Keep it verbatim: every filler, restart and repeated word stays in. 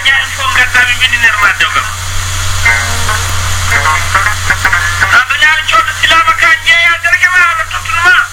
ñaari fof gadda ɓe bindiner ma dewgal ando ñaari cooɗo silama ka jeeya dergue ma Allah tottunuma